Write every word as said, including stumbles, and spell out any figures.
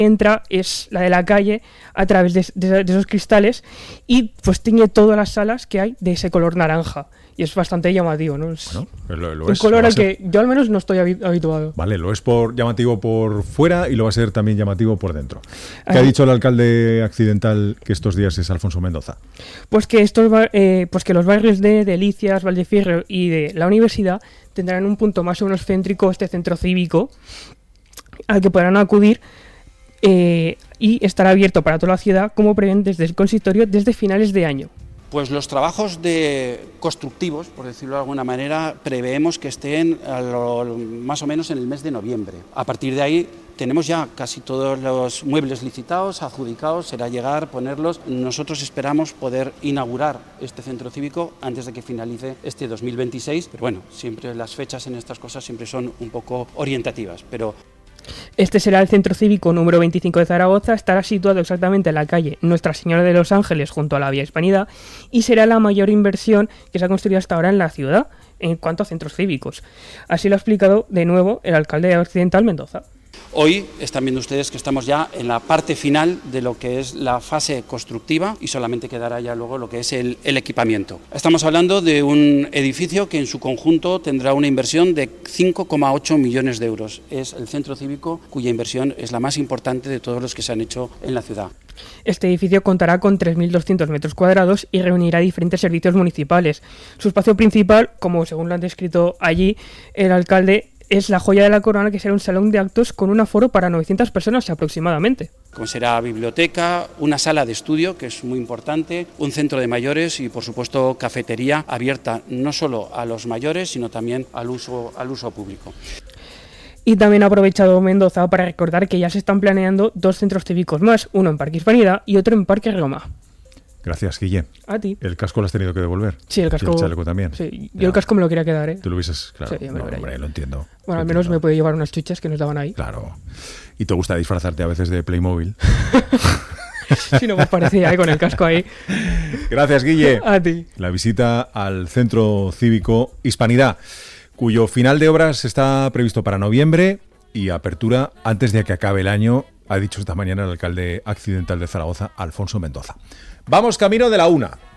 entra es la de la calle a través de, de, de esos cristales y pues tiñe todas las salas que hay de ese color naranja. Y es bastante llamativo, ¿no? Es bueno, lo, lo un es, color al ser... que yo al menos no estoy habituado. Vale, lo es por llamativo por fuera y lo va a ser también llamativo por dentro. ¿Qué ha dicho el alcalde accidental que estos días es Alfonso Mendoza? Pues que estos eh, pues que los barrios de Delicias, Valdefierro y de la Universidad tendrán un punto más o menos céntrico, este centro cívico, al que podrán acudir eh, y estará abierto para toda la ciudad, como prevén desde el consistorio, desde finales de año. Pues los trabajos de constructivos, por decirlo de alguna manera, preveemos que estén a lo, más o menos en el mes de noviembre. A partir de ahí tenemos ya casi todos los muebles licitados, adjudicados, será llegar, ponerlos. Nosotros esperamos poder inaugurar este centro cívico antes de que finalice este dos mil veintiséis, pero bueno, siempre las fechas en estas cosas siempre son un poco orientativas, pero... Este será el Centro Cívico número veinticinco de Zaragoza, estará situado exactamente en la calle Nuestra Señora de los Ángeles junto a la Vía Hispanidad y será la mayor inversión que se ha construido hasta ahora en la ciudad en cuanto a centros cívicos. Así lo ha explicado de nuevo el alcalde accidental Mendoza. Hoy están viendo ustedes que estamos ya en la parte final de lo que es la fase constructiva y solamente quedará ya luego lo que es el, el equipamiento. Estamos hablando de un edificio que en su conjunto tendrá una inversión de cinco coma ocho millones de euros. Es el centro cívico cuya inversión es la más importante de todos los que se han hecho en la ciudad. Este edificio contará con tres mil doscientos metros cuadrados y reunirá diferentes servicios municipales. Su espacio principal, como según lo han descrito allí el alcalde, es la joya de la corona, que será un salón de actos con un aforo para novecientas personas aproximadamente. Como será biblioteca, una sala de estudio, que es muy importante, un centro de mayores y, por supuesto, cafetería abierta no solo a los mayores, sino también al uso, al uso público. Y también ha aprovechado Mendoza para recordar que ya se están planeando dos centros cívicos más, uno en Parque Hispanidad y otro en Parque Roma. Gracias, Guille. A ti. ¿El casco lo has tenido que devolver? Sí, el casco. ¿Y el chaleco también? Sí, yo ya. El casco me lo quería quedar, ¿eh? Tú lo hubieses, claro. Sí, no, hombre, lo entiendo. Bueno, lo al menos entiendo. me puede llevar unas chuchas que nos daban ahí. Claro. ¿Y te gusta disfrazarte a veces de Playmobil? Sí, no me parecía, ¿eh? Con el casco ahí. Gracias, Guille. A ti. La visita al Centro Cívico Hispanidad, cuyo final de obras está previsto para noviembre y apertura antes de que acabe el año, ha dicho esta mañana el alcalde accidental de Zaragoza, Alfonso Mendoza. Vamos camino de la una.